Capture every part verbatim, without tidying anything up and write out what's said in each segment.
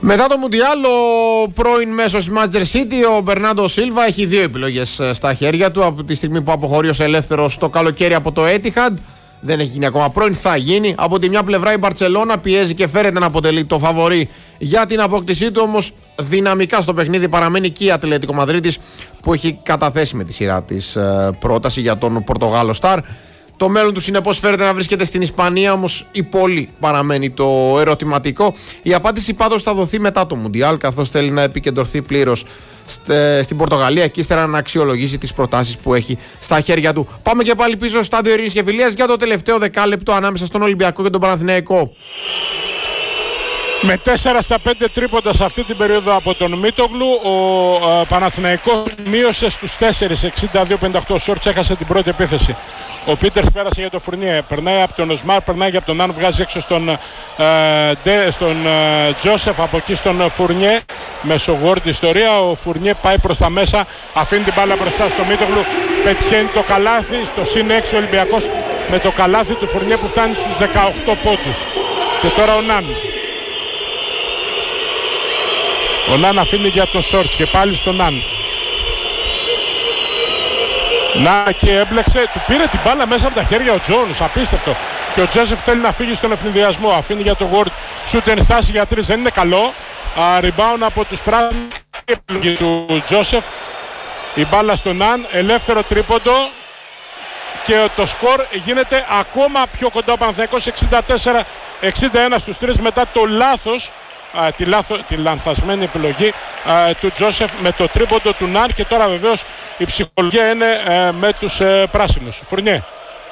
Μετά το Μουντιάλ, ο πρώην μέσος της Manchester City, ο Μπερνάντο Σίλβα, έχει δύο επιλογές στα χέρια του από τη στιγμή που αποχωρεί ως ελεύθερος το καλοκαίρι από το Etihad. Δεν έχει γίνει ακόμα πρώην, θα γίνει. Από τη μια πλευρά η Μπαρτσελώνα πιέζει και φέρεται να αποτελεί το φαβορί για την απόκτησή του, όμως δυναμικά στο παιχνίδι παραμένει και η Ατλέτικο Μαδρίτης που έχει καταθέσει με τη σειρά της πρόταση για τον Πορτογάλο Σταρ. Το μέλλον του συνεπώς φέρεται να βρίσκεται στην Ισπανία, όμως η πόλη παραμένει το ερωτηματικό. Η απάντηση πάντως θα δοθεί μετά το Μουντιάλ, καθώς θέλει να επικεντρωθεί πλήρως στην Πορτογαλία και ύστερα να αξιολογήσει τις προτάσεις που έχει στα χέρια του. Πάμε και πάλι πίσω στο στάδιο Ειρήνης και Φιλίας για το τελευταίο δεκάλεπτο ανάμεσα στον Ολυμπιακό και τον Παναθηναϊκό. Με τέσσερα στα πέντε τρίποντα σε αυτή την περίοδο από τον Μίτογλου, ο ε, Παναθηναϊκός μείωσε στους τέσσερα, εξήντα δύο πενήντα οκτώ. Ο Σόρτς έχασε την πρώτη επίθεση. Ο Πίτερς πέρασε για τον Φουρνιέ, περνάει από τον Οσμάρ, περνάει για τον Αν, βγάζει έξω στον, ε, ντε, στον ε, Τζόσεφ, από εκεί στον Φουρνιέ, μεσογόρτη ιστορία. Ο Φουρνιέ πάει προς τα μέσα, αφήνει την μπάλα μπροστά στο Μίτογλου, πετυχαίνει το καλάθι, στο συν έξι ο Ολυμπιακός με το καλάθι του Φουρνιέ που φτάνει στους δεκαοκτώ πόντους. Και τώρα ο Ναν. Ο Ναν αφήνει για τον Σόρτς και πάλι στον Ναν. Να και έμπλεξε, του πήρε την μπάλα μέσα από τα χέρια ο Τζόνς, απίστευτο. Και ο Τζόσεφ θέλει να φύγει στον ευνηδιασμό, αφήνει για τον Ward, σούτ ενστάση για τρεις, δεν είναι καλό. Rebound από τους πράσινους, επιλογή του Τζόσεφ. Η μπάλα στον Ναν, ελεύθερο τρίποντο. Και το σκορ γίνεται ακόμα πιο κοντά, ο Παναθηναϊκός εξήντα τέσσερα εξήντα ένα στους τρεις μετά το λάθος. Α, τη, λάθο, τη λανθασμένη επιλογή α, του Τζόσεφ με το τρίποντο του Ναν. Και τώρα βεβαίως η ψυχολογία είναι α, με τους α, πράσινους. Φουρνιέ.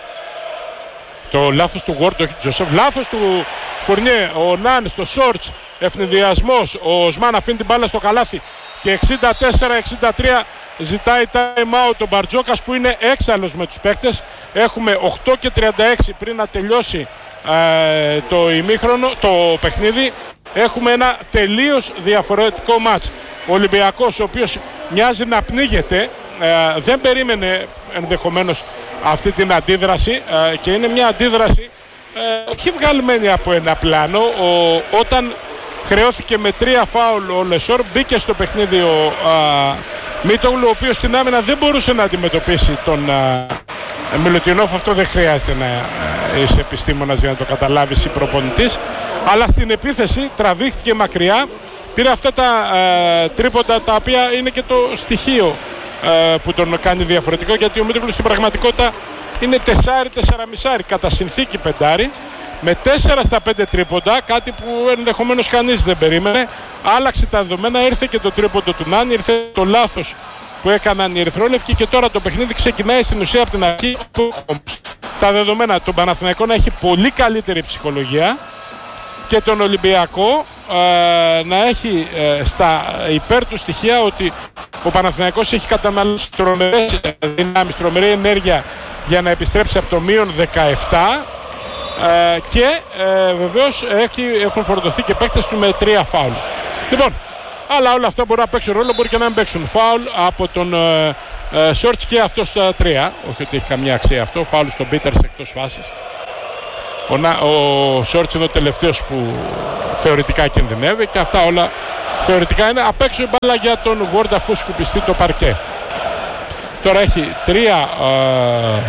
Το λάθος του Γουόρντ, όχι Τζόσεφ. Λάθος του Φουρνιέ. Ο Ναν στο Σόρτς, ευνηδιασμός. Ο Οσμάν αφήνει την μπάλα στο καλάθι. Και εξήντα τέσσερα εξήντα τρία ζητάει time out ο Μπαρτζόκας που είναι έξαλλος με τους παίκτες. Έχουμε οκτώ και τριάντα έξι πριν να τελειώσει α, το ημίχρονο, το παιχνίδι. Έχουμε ένα τελείως διαφορετικό μάτς. Ο Ολυμπιακός, ο οποίος μοιάζει να πνίγεται, ε, δεν περίμενε ενδεχομένως αυτή την αντίδραση ε, και είναι μια αντίδραση ε, όχι βγαλμένη από ένα πλάνο. Ο, όταν χρεώθηκε με τρία φάουλ ο Λεσόρ, μπήκε στο παιχνίδι ο Μίτογλου, ο οποίος στην άμυνα δεν μπορούσε να αντιμετωπίσει τον α, Μιλουτινόφ. Αυτό δεν χρειάζεται να α, είσαι επιστήμονας για να το καταλάβεις ή προπονητής. Αλλά στην επίθεση τραβήχθηκε μακριά, πήρε αυτά τα ε, τρίποντα τα οποία είναι και το στοιχείο ε, που τον κάνει διαφορετικό, γιατί ο Μίτογλου στην πραγματικότητα είναι τεσσάρι τεσσαράμισάρι κατά συνθήκη πεντάρι με τέσσερα στα πέντε τρίποντα, κάτι που ενδεχομένως κανείς δεν περίμενε. Άλλαξε τα δεδομένα, ήρθε και το τρίποντο του Νάνι, ήρθε το λάθος που έκαναν οι ερυθρόλευκοι και τώρα το παιχνίδι ξεκινάει στην ουσία από την αρχή. Τα δεδομένα, τον Παναθηναϊκό να έχει πολύ καλύτερη ψυχολογία και τον Ολυμπιακό ε, να έχει ε, στα υπέρ του στοιχεία ότι ο Παναθηναϊκός έχει καταναλώσει τρομερές δυνάμεις, τρομερή ενέργεια για να επιστρέψει από το μείον δεκαεπτά ε, και ε, βεβαίως έχει, έχουν φορτωθεί και παίκτες του με τρία φάουλ. Λοιπόν, αλλά όλα αυτά μπορεί να παίξουν ρόλο, μπορεί και να μην παίξουν. Φάουλ από τον ε, ε, Σόρτς και αυτό στα τρία, όχι ότι έχει καμία αξία αυτό, φάουλ στον Πίτερς εκτός φάσης. Ο, ο Σόρτς είναι ο τελευταίος που θεωρητικά κινδυνεύει και αυτά όλα θεωρητικά είναι απ' έξω η μπάλα για τον Ward αφού σκουπιστεί το παρκέ. Τώρα έχει τρία ε,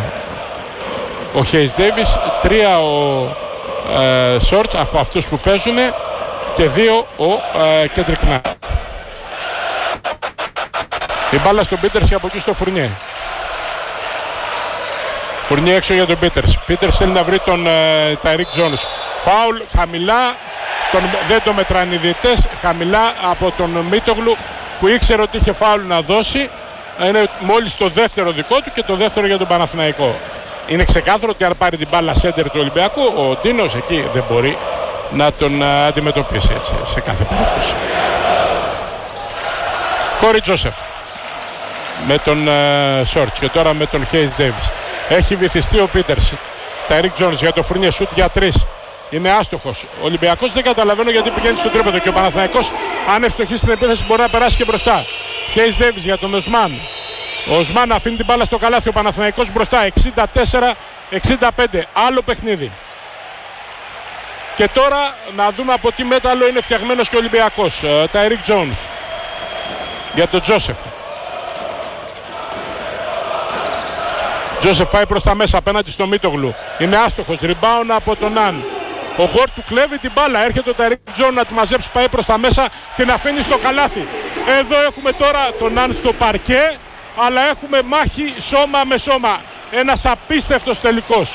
ο Χέις Ντέιβις, τρία ο ε, Σόρτς από αυτούς που παίζουν και δύο ο ε, Κέντρικ Ναν. Η μπάλα στον Πίτερς και από εκεί στο Φουρνιέ. Φουρνιέ έξω για τον Πίτερς. Πίτερς θέλει να βρει τον ε, Ταϊρίκ Τζόνς. Φάουλ χαμηλά, τον, δεν το μετράνε οι διαιτητές, χαμηλά από τον Μίτογλου που ήξερε ότι είχε φάουλ να δώσει. Είναι μόλις το δεύτερο δικό του και το δεύτερο για τον Παναθηναϊκό. Είναι ξεκάθαρο ότι αν πάρει την μπάλα σέντερ του Ολυμπιακού, ο Ντίνος εκεί δεν μπορεί να τον ε, αντιμετωπίσει έτσι, σε κάθε περίπτωση. Κόρι Τζόσεφ με τον ε, Σόρτς και τώρα με τον Χέις Ντέιβις. Έχει βυθιστεί ο Πίτερς. Ταϊρίκ Τζόνς για το Φουρνιέ, σουτ για τρεις. Είναι άστοχος. Ο Ολυμπιακός δεν καταλαβαίνω γιατί πηγαίνει στο τρίποντο και ο Παναθηναϊκός αν ευστοχεί στην επίθεση μπορεί να περάσει και μπροστά. Χέις Ντέιβις για τον Οσμάν. Ο Οσμάν αφήνει την μπάλα στο καλάθι, ο Παναθηναϊκός μπροστά εξήντα τέσσερα εξήντα πέντε. Άλλο παιχνίδι. Και τώρα να δούμε από τι μέταλλο είναι φτιαγμένος και ο Ολυμπιακός. Ταϊρίκ Τζόουνς για τον Τζόσεφ. Τζόσεφ πάει προς τα μέσα απέναντι στο Μίτογλου. Είναι άστοχος, rebound από τον Ναν. Ο Γουόρτ του κλέβει την μπάλα. Έρχεται ο Ταϊρίκ Τζόουνς να τη μαζέψει, πάει προς τα μέσα, την αφήνει στο καλάθι. Εδώ έχουμε τώρα τον Ναν στο παρκέ, αλλά έχουμε μάχη σώμα με σώμα. Ένας απίστευτος τελικός.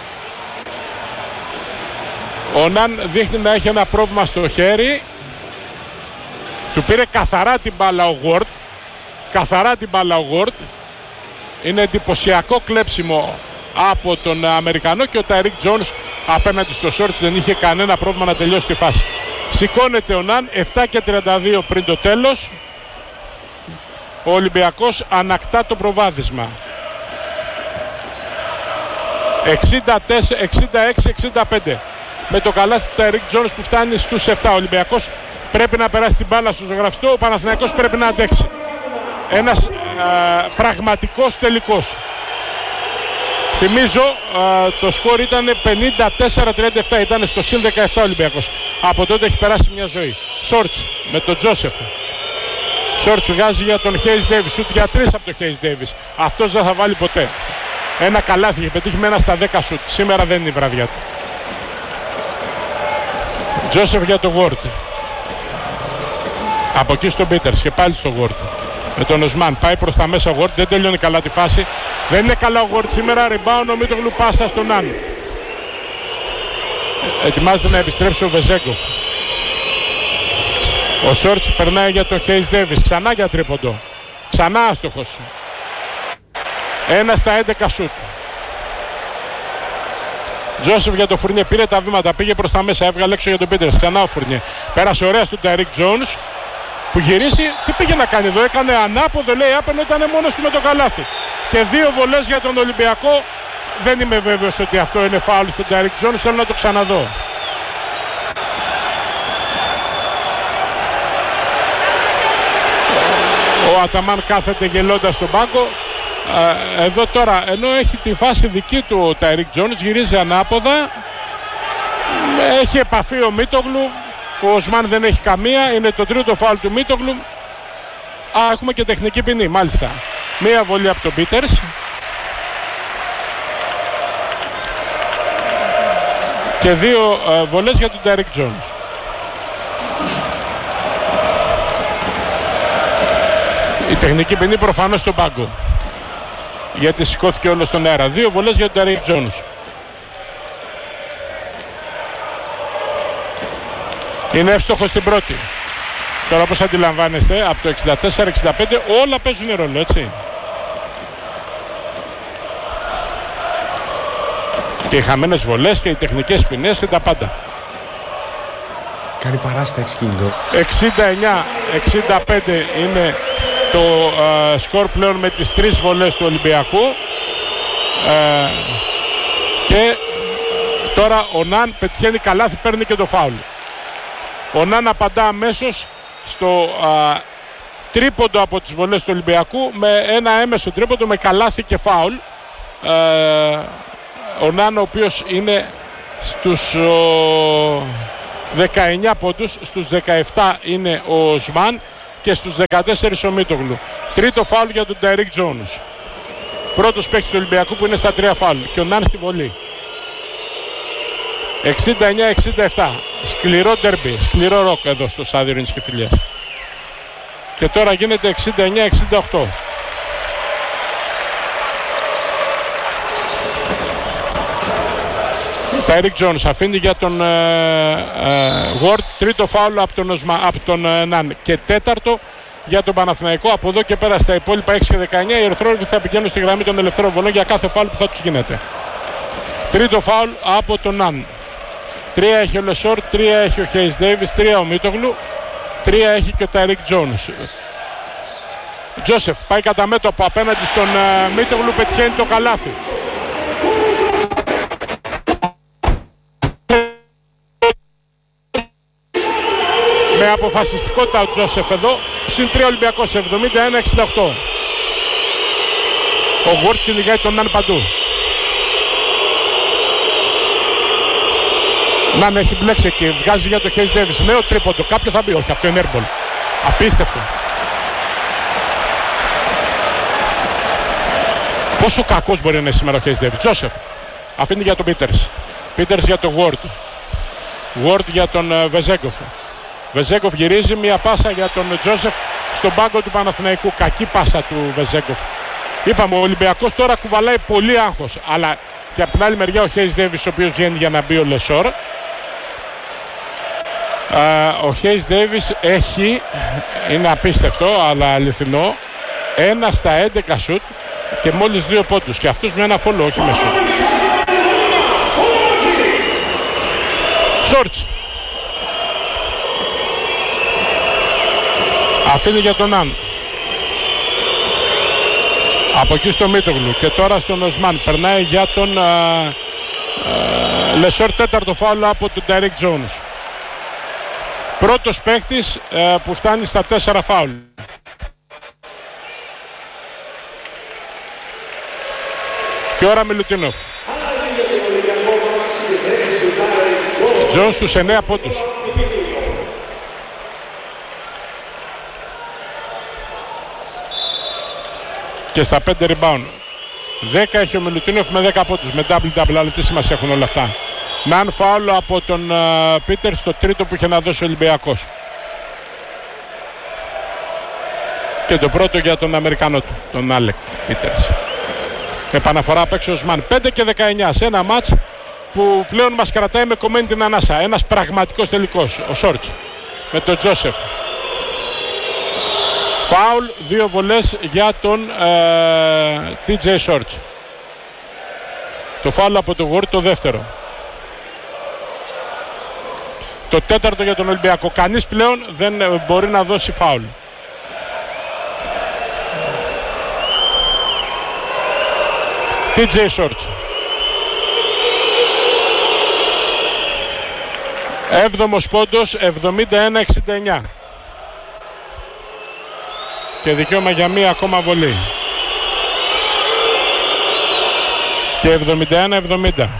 Ο Ναν δείχνει να έχει ένα πρόβλημα στο χέρι. Του πήρε καθαρά την μπάλα ο Γουόρτ. Καθαρά την μπάλα ο Γουόρτ. Είναι εντυπωσιακό κλέψιμο από τον Αμερικανό και ο Ταϊρίκ Τζόουνς απέναντι στο Σόρτς δεν είχε κανένα πρόβλημα να τελειώσει τη φάση. Σηκώνεται ο Ναν, επτά και τριάντα δύο πριν το τέλος. Ο Ολυμπιακός ανακτά το προβάδισμα. εξήντα τέσσερα, εξήντα έξι εξήντα πέντε. Με το καλάθι του Ταϊρίκ Τζόουνς που φτάνει στους επτά. Ο Ολυμπιακός πρέπει να περάσει την μπάλα στο ζωγραφιστό, ο Παναθηναϊκός πρέπει να αντέξει. Ένας α, πραγματικός τελικός. Θυμίζω α, το σκορ ήταν πενήντα τέσσερα τριάντα επτά, ήταν στο συν δεκαεπτά ο Ολυμπιακός. Από τότε έχει περάσει μια ζωή. Σόρτς με τον Τζόσεφ. Σόρτς βγάζει για τον Χέις Ντέιβις, σουτ για τρεις από τον Χέις Ντέιβις. Αυτός δεν θα βάλει ποτέ. Ένα καλάθι είχε πετύχει με ένα στα δέκα σουτ. Σήμερα δεν είναι η βραδιά του. Τζόσεφ για τον Γουόρτ. Από εκεί στον Πίτερς και πάλι στον Γουόρτ. Με τον Οσμάν πάει προς τα μέσα ο Γουόρτ. Δεν τελειώνει καλά τη φάση. Δεν είναι καλά ο Γουόρτ σήμερα. Rebound ο Μίτογλου, πάσα στον Ναν. Ετοιμάζεται να επιστρέψει ο Βεζέγκοφ. Ο Σόρτς περνάει για τον Χέις Ντέιβις. Ξανά για τρίποντο. Ξανά άστοχος. Ένα στα έντεκα σουτ. Τζόσεφ για τον Φουρνιέ. Πήρε τα βήματα. Πήγε προς τα μέσα. Έβγαλε έξω για τον Πίτερς. Ξανά ο Φουρνιέ. Πέρασε ωραία στον Ταϊρίκ Τζόουνς. Που γυρίσει. Τι πήγε να κάνει εδώ. Έκανε ανάποδο. Λέει άπαινο. Ήταν μόνος του με το καλάθι. Και δύο βολές για τον Ολυμπιακό. Δεν είμαι βέβαιος ότι αυτό είναι φάουλ στον Ταϊρίκ Τζόουνς. Θέλω να το ξαναδώ. Ο Αταμάν κάθεται γελώντας στον πάγκο. Ε, εδώ τώρα, ενώ έχει τη φάση δική του ο Ταϊρίκ Τζόουνς, γυρίζει ανάποδα. Έχει επαφή ο Μίτογλου. Ο Οσμάν δεν έχει καμία. Είναι το τρίτο φάουλ του Μίτογλου. Α, έχουμε και τεχνική ποινή, μάλιστα. Μία βολή από τον Πίτερς. Και δύο ε, βολές για τον Ταϊρίκ Τζόουνς. Η τεχνική ποινή προφανώς στον πάγκο. Γιατί σηκώθηκε όλο στον αέρα. Δύο βολές για τον Ταϊρίκ Τζόουνς. Είναι εύστοχος στην πρώτη. Τώρα όπως αντιλαμβάνεστε, από το εξήντα τέσσερα εξήντα πέντε όλα παίζουν ρόλο, έτσι. Και οι χαμένες βολές και οι τεχνικές ποινές και τα πάντα. Κάνει παράσταση κίνητο. εξήντα εννιά εξήντα πέντε είναι το uh, σκορ πλέον με τις τρεις βολές του Ολυμπιακού. Uh, και τώρα ο Ναν πετυχαίνει καλάθι, παίρνει και το φάουλ. Ο Ναν απαντά αμέσως στο uh, τρίποντο από τις βολές του Ολυμπιακού με ένα έμεσο τρίποντο με καλάθι και φάουλ. Uh, ο Ναν ο οποίος είναι στους uh, δεκαεννιά πόντους, στους δεκαεπτά είναι ο Οσμάν και στους δεκατέσσερα ο Μίτογλου. Τρίτο φάουλ για τον Ταϊρίκ Τζόουνς. Πρώτος παίκτης του Ολυμπιακού που είναι στα τρία φάουλ. Και ο Ναν στη βολή. εξήντα εννιά εξήντα επτά. Σκληρό ντερμπι, σκληρό ροκ εδώ στο στάδιο Ειρήνης και Φιλίας. Και τώρα γίνεται εξήντα εννιά εξήντα οκτώ. Ταϊρίκ Τζόουνς αφήνει για τον Γουόρτ. Uh, uh, τρίτο φάουλ από τον, Οσμα, από τον uh, Ναν. Και τέταρτο για τον Παναθηναϊκό. Από εδώ και πέρα στα υπόλοιπα έξι και δεκαεννιά οι Ερυθρόλευκοι θα πηγαίνουν στη γραμμή των ελευθέρων βολών για κάθε φάουλ που θα τους γίνεται. Τρίτο φάουλ από τον Ναν. Τρία έχει ο Λεσόρ, τρία έχει ο Χέις Ντέιβις, τρία ο Μίτογλου, τρία έχει και ο Ταϊρίκ Τζόουνς. Τζόσεφ πάει κατά μέτωπο απέναντι στον uh, Μίτογλου, πετυχαίνει το καλάθι. Με αποφασιστικότητα ο Τζόσεφ εδώ. Συν τρία Ολυμπιακός, εβδομήντα ένα εξήντα οκτώ. Ο Γουόρτ κυνηγάει τον Ναν παντού. Ναν έχει μπλέξει και βγάζει για το Hayes Davis. Νέο τρίποντο. Κάποιο θα μπει. Όχι, αυτό είναι airball. Απίστευτο. Πόσο κακός μπορεί να είναι σήμερα ο Hayes Davis. Τζόσεφ αφήνει για τον Πίτερς. Πίτερς για τον Ward. Ward για τον Βεζέγκοφ. Βεζέγκοφ γυρίζει μια πάσα για τον Τζόσεφ στον πάγκο του Παναθηναϊκού. Κακή πάσα του Βεζέγκοφ. Είπαμε, ο Ολυμπιακός τώρα κουβαλάει πολύ άγχος. Αλλά και από την άλλη μεριά ο Hayes Davis, ο οποίος βγαίνει για να μπει ο Λεσόρ. Uh, ο Hayes Davis έχει, είναι απίστευτο αλλά αληθινό, ένα στα έντεκα σουτ και μόλις δύο πόντους. Και αυτούς με ένα φόλο, όχι με σουτ. Σόρτς. Αφήνει για τον Ναν. Από εκεί στο Μίτογλου και τώρα στον Οσμάν. Περνάει για τον α, α, Λεσόρ, τέταρτο φάουλ από τον Ντάιρεκ Τζόουνς. Πρώτος παίκτης α, που φτάνει στα τέσσερα φάουλ. Και ώρα Μιλουτίνοφ. Τζόουνς στους εννέα πόντους. Και στα πέντε rebound. δέκα έχει ο Μιλουτίνοφ με δέκα πόντους. Με double-double, αλλά τι σημασία έχουν όλα αυτά. Ναν φάουλ από τον Πίτερ στο τρίτο που είχε να δώσει ο Ολυμπιακός. Και το πρώτο για τον Αμερικανό του, τον Άλεκ Πίτερς. Επαναφορά απ' έξω ο Οσμάν. πέντε και δεκαεννιά σε ένα μάτς που πλέον μας κρατάει με κομμένη την ανάσα. Ένας πραγματικός τελικός. Ο Σόρτς με τον Τζόσεφ. Φάουλ, δύο βολές για τον ε, τι τζέι Shorts. Το φάουλ από το Ward το δεύτερο. Το τέταρτο για τον Ολυμπιακό. Κανείς πλέον δεν μπορεί να δώσει φάουλ. τι τζέι Shorts. Έβδομος πόντος, εβδομήντα ένα εξήντα εννιά. Και δικαίωμα για μία ακόμα βολή. Και εβδομήντα ένα εβδομήντα.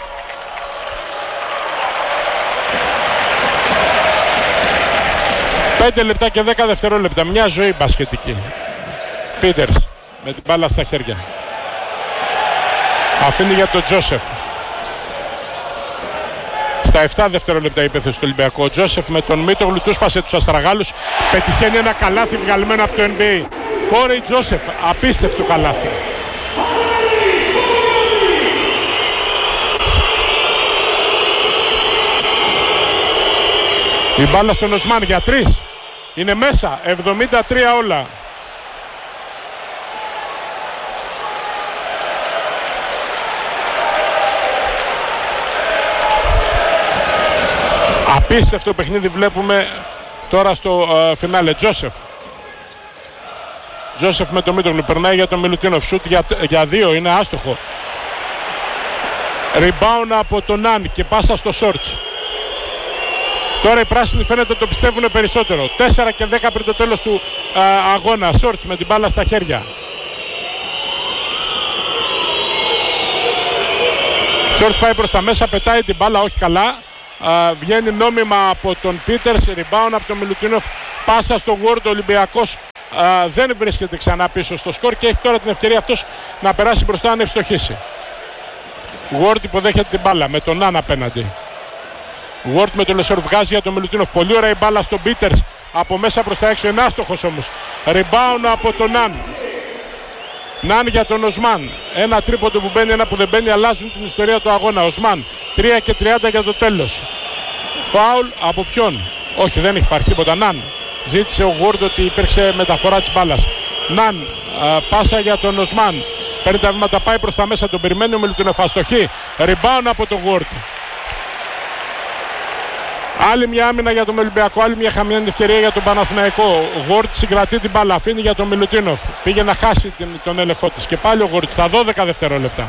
πέντε λεπτά και δέκα δευτερόλεπτα. Μια ζωή μπασκετική. Πίτερς με την μπάλα στα χέρια. Αφήνει για τον Τζόσεφ. Στα επτά δευτερόλεπτα υπέθεση του Ολυμπιακού. Ο Τζόσεφ με τον Μίτογλου του σπάσε τους αστραγάλους. Πετυχαίνει ένα καλάθι βγαλμένο από το N B A. Κόρεϊ Τζόσεφ, απίστευτο καλάθι. Η μπάλα στον Οσμάν για τρεις. Είναι μέσα, εβδομήντα τρία όλα. Απίστευτο παιχνίδι βλέπουμε τώρα στο uh, φινάλε. Τζόσεφ. Τζόσεφ με το Μίτογλου. Περνάει για τον Μιλουτίνοφ. Σουτ για, για δύο. Είναι άστοχο. Rebound από τον Ναν και πάσα στο Shorts. Τώρα οι πράσινοι φαίνεται το πιστεύουν περισσότερο. τέσσερα και δέκα πριν το τέλος του uh, αγώνα. Shorts με την μπάλα στα χέρια. Shorts πάει προς τα μέσα. Πετάει την μπάλα όχι καλά. Uh, βγαίνει νόμιμα από τον Πίτερς, rebound από τον Μιλουτίνοφ, πάσα στο Ward. Ο Ολυμπιακός uh, δεν βρίσκεται ξανά πίσω στο σκορ και έχει τώρα την ευκαιρία αυτός να περάσει μπροστά να ευστοχίσει. Ward υποδέχεται την μπάλα με τον Ναν απέναντι. Ward με τον Λεσόρ βγάζει για τον Μιλουτίνοφ. Πολύ ωραία η μπάλα στον Πίτερς από μέσα προς τα έξω, είναι άστοχος όμως. Rebound από τον Ναν. Ναν για τον Οσμάν. Ένα τρίποντο που μπαίνει, ένα που δεν μπαίνει, αλλάζουν την ιστορία του αγώνα. Οσμάν, τρία και τριάντα για το τέλος. Φάουλ από ποιον? Όχι, δεν έχει πάρει τίποτα. Ναν. Ζήτησε ο Ward ότι υπήρξε μεταφορά της μπάλας. Ναν, α, πάσα για τον Οσμάν. Παίρνει τα βήματα, πάει προς τα μέσα, τον περιμένει ο Μιλουτίνοφ. Αστοχή. Rebound από τον Ward. Άλλη μια άμυνα για τον Ολυμπιακό, άλλη μια χαμένη ευκαιρία για τον Παναθηναϊκό. Ο Ward συγκρατεί την μπάλα, αφήνει για τον Μιλουτίνοφ. Πήγε να χάσει την, τον έλεγχό της. Και πάλι ο Ward στα δώδεκα δευτερόλεπτα.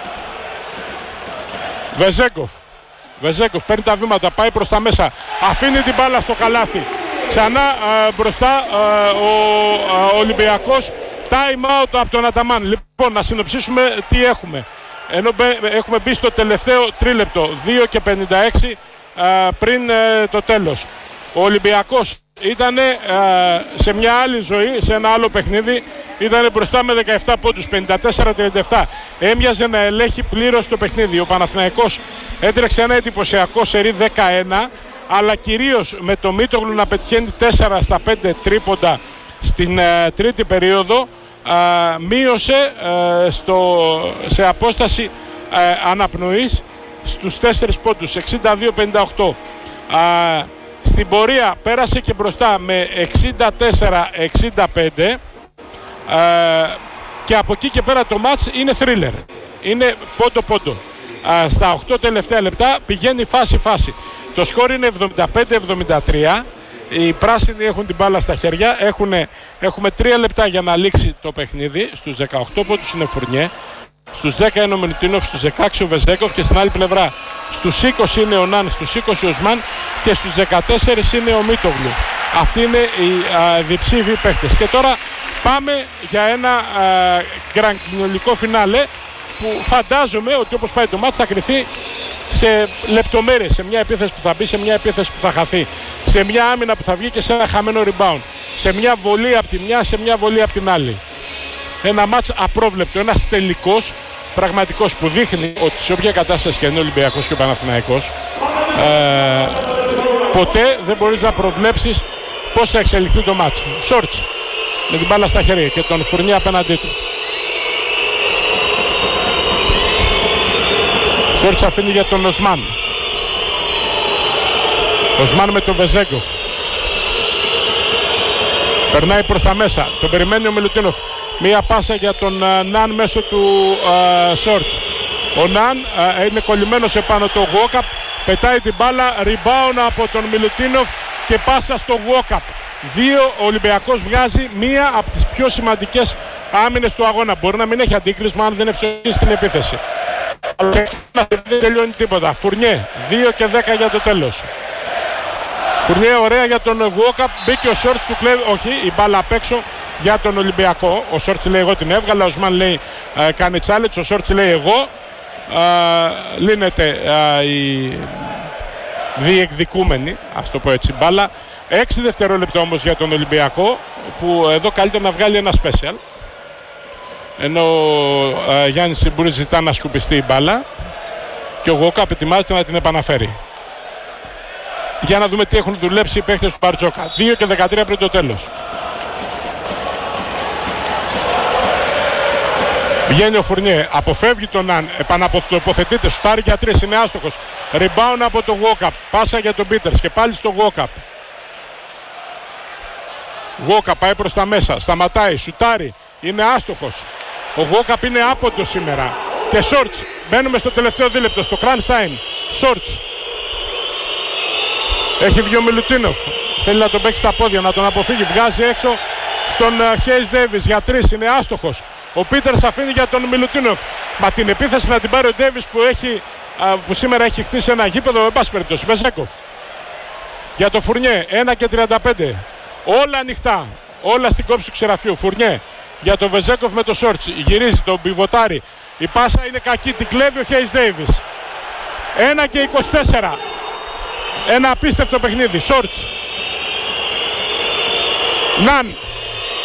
Βεζέγκοφ. Βεζέγκοφ παίρνει τα βήματα, πάει προς τα μέσα. Αφήνει την μπάλα στο καλάθι. Ξανά α, μπροστά α, ο α, Ολυμπιακός. Time out από τον Αταμάν. Λοιπόν, να συνοψίσουμε τι έχουμε. Ενώ μπε, έχουμε μπει στο τελευταίο τρίλεπτο. δύο και πενήντα έξι. ε, πριν ε, το τέλος. Ο Ολυμπιακός ήταν ε, σε μια άλλη ζωή, σε ένα άλλο παιχνίδι. Ήταν μπροστά με δεκαεπτά πόντους, πενήντα τέσσερα τριάντα επτά. Έμοιαζε να ελέγχει πλήρως το παιχνίδι. Ο Παναθηναϊκός έτρεξε ένα εντυπωσιακό σερί δεκαένα, αλλά κυρίως με το Μίτογλου να πετυχαίνει τέσσερα στα πέντε τρίποντα στην ε, τρίτη περίοδο, ε, μείωσε ε, στο, σε απόσταση ε, αναπνοής στους τέσσερις πόντους, εξήντα δύο πενήντα οκτώ. Ε, στην πορεία πέρασε και μπροστά με εξήντα τέσσερα εξήντα πέντε. Uh, και από εκεί και πέρα το μάτς είναι θρίλερ, είναι πόντο πόντο. Uh, στα οκτώ τελευταία λεπτά πηγαίνει φάση φάση. Το σκόρ είναι εβδομήντα πέντε εβδομήντα τρία. Οι πράσινοι έχουν την μπάλα στα χέρια. Έχουνε, έχουμε τρία λεπτά για να λήξει το παιχνίδι. Στους δεκαοκτώ πόντους είναι Φουρνιέ, στους δέκα είναι ο Μιλουτίνοφ, στους δεκαέξι ο Βεζέγκοφ και στην άλλη πλευρά στους είκοσι είναι ο Ναν, στους είκοσι ο Οσμάν και στους δεκατέσσερα είναι ο Μίτογλου. Αυτοί είναι οι uh, διψήφοι παίχτες. Και τώρα πάμε για ένα γκρανκινολικό φινάλε που φαντάζομαι ότι όπως πάει το μάτς θα κριθεί σε λεπτομέρειες, σε μια επίθεση που θα μπει, σε μια επίθεση που θα χαθεί, σε μια άμυνα που θα βγει και σε ένα χαμένο rebound, σε μια βολή από τη μια, σε μια βολή από την άλλη. Ένα μάτς απρόβλεπτο, ένας τελικός πραγματικός που δείχνει ότι σε όποια κατάσταση και είναι ο Ολυμπιακός και ο Παναθηναϊκός ε, ποτέ δεν μπορείς να προβλέψεις πώς θα εξελιχθεί το μάτς. Σόρτς με την μπάλα στα χέρια και τον Φουρνιέ απέναντί του. Σόρτς αφήνει για τον Οσμάν. Οσμάν με τον Βεζέγκοφ. Περνάει προς τα μέσα. Τον περιμένει ο Μιλουτίνοφ. Μία πάσα για τον uh, Ναν μέσω του uh, Σόρτς. Ο Ναν uh, είναι κολλημένος επάνω το Γουόκαπ. Πετάει την μπάλα. Rebound από τον Μιλουτίνοφ και πάσα στο Γουόκαπ. Δύο, ο Ολυμπιακός βγάζει μία από τις πιο σημαντικές άμυνες του αγώνα. Μπορεί να μην έχει αντίκρισμα αν δεν ευστοχίσει στην επίθεση. Αλλά δεν τελειώνει τίποτα. Φουρνιέ, δύο και δέκα για το τέλος. Φουρνιέ ωραία για τον Γουόκαπ. Μπήκε ο Σόρτς του κλέβει. Όχι, η μπάλα απ' έξω για τον Ολυμπιακό. Ο Σόρτς λέει εγώ την έβγαλα. Ο Οσμάν λέει ε, κάνει challenge. Ο Σόρτς λέει εγώ. Ε, λύνεται ε, η διεκδικούμενη, ας το πω έτσι, μπάλα. Έξι δευτερόλεπτα όμως για τον Ολυμπιακό, που εδώ καλύτερα να βγάλει ένα special. Ενώ ο ε, Γιάννης Σιμπούρης ζητά να σκουπιστεί η μπάλα και ο Γουόκαπ ετοιμάζεται να την επαναφέρει. Για να δούμε τι έχουν δουλέψει οι παίχτες του Μπαρτζόκα. δύο και δεκατρία πριν το τέλος. Βγαίνει ο Φουρνιέ, αποφεύγει τον Ναν, επανατοποθετείται, σουτάρει για τρεις, είναι άστοχος. Rebound από το Γουόκαπ, πάσα για τον Πίτερς και πάλι στο Γουόκαπ. Γουόκαπ πάει προς τα μέσα, σταματάει, σουτάρει, είναι άστοχος. Ο Γουόκαπ είναι άποντος σήμερα. Και Σόρτς, μπαίνουμε στο τελευταίο δίλεπτο, στο crunch time. Σόρτς. Έχει βγει ο Μιλουτίνοφ, θέλει να τον παίξει στα πόδια, να τον αποφύγει, βγάζει έξω στον Χέις Ντέιβις για τρεις, είναι άστοχος. Ο Πίτερς αφήνει για τον Μιλουτίνοφ. Μα την επίθεση να την πάρει ο Ντέιβις που, έχει, που σήμερα έχει χτίσει ένα γήπεδο, εν πάση περιπτώσει. Βεζέγκοφ. Για το Φουρνιέ, ένα και τριάντα πέντε. Όλα ανοιχτά. Όλα στην κόψη του ξεραφείου. Φουρνιέ για το Βεζέγκοφ με το Σόρτς. Γυρίζει τον πιβοτάρι. Η πάσα είναι κακή. Την κλέβει ο Χέις Ντέιβις. ένα και είκοσι τέσσερα. Ένα απίστευτο παιχνίδι. Σόρτς. Ναν.